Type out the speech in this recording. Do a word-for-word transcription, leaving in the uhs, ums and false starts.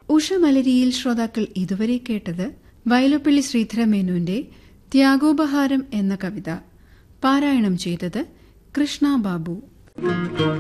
ഉഷമലരിയിൽ ശ്രോതാക്കൾ ഇതുവരെ കേട്ടത് വയലുപ്പള്ളി ശ്രീധരമേനോന്റെ ത്യാഗോപഹാരം എന്ന കവിത. പാരായണം ചെയ്തത് കൃഷ്ണ ബാബു.